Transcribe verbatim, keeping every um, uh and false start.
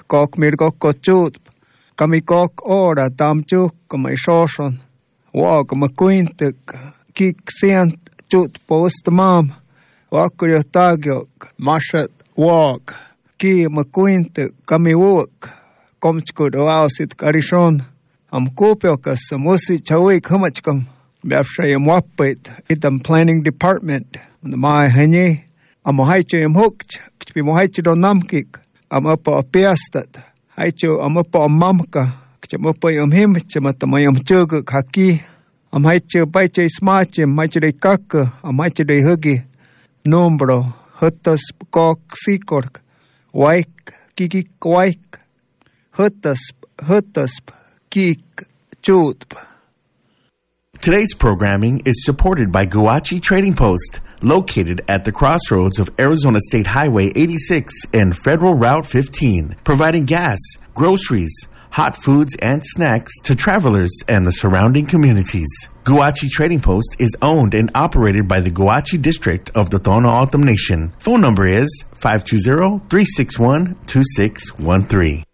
kok mir kok kochut. Kami kok ora tamchuk kami shoshon. Wa kami kuintek kik sient chut post mam. Wa kuryo tagyok mashat wak. Ki ma kuintek kami wak. Komchkud oasit karishon. Am kopyokas samusi chawik hamachkam. ব্যবসায়ী মোয়াপ্পেত ইতাম planning department my honey am haichu im hukt kbi mo haichu do namkik am apa apiastat haichu am apa mamka kcham apa im him chama tamayam chug khaki am haichu baichu smache maichu de kak am haichu de hugi nombro hutas kok sikork waik kiki waik hutas hutas kik chut. Today's programming is supported by Guachi Trading Post, located at the crossroads of Arizona State Highway eighty-six and Federal Route fifteen, providing gas, groceries, hot foods, and snacks to travelers and the surrounding communities. Guachi Trading Post is owned and operated by the Guachi District of the Tohono O'odham Nation. Phone number is five two zero, three six one, two six one three.